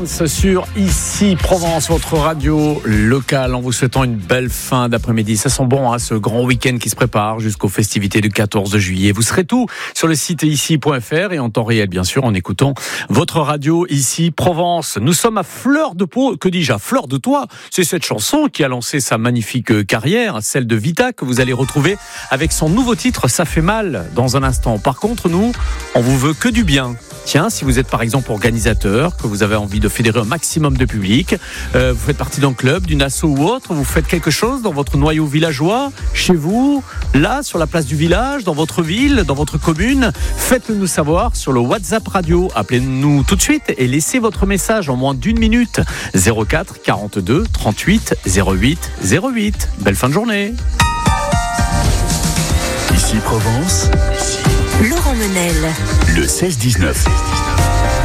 Dance sur Ici Provence, votre radio locale, en vous souhaitant une belle fin d'après-midi. Ça sent bon, ce grand week-end qui se prépare jusqu'aux festivités du 14 juillet. Vous serez tout sur le site ici.fr et en temps réel, bien sûr, en écoutant votre radio Ici Provence. Nous sommes à fleur de peau, que dis-je, à fleur de toit. C'est cette chanson qui a lancé sa magnifique carrière, celle de Vita, que vous allez retrouver avec son nouveau titre, Ça fait mal, dans un instant. Par contre, nous, on vous veut que du bien. Tiens, si vous êtes par exemple organisateur, que vous avez envie de fédérer un maximum de public, vous faites partie d'un club, d'une asso ou autre, vous faites quelque chose dans votre noyau villageois, chez vous, là, sur la place du village, dans votre ville, dans votre commune, faites-le nous savoir sur le WhatsApp radio. Appelez-nous tout de suite et laissez votre message en moins d'1 minute. 04 42 38 08 08. Belle fin de journée. Ici Provence. Laurent Menel. Le 16-19.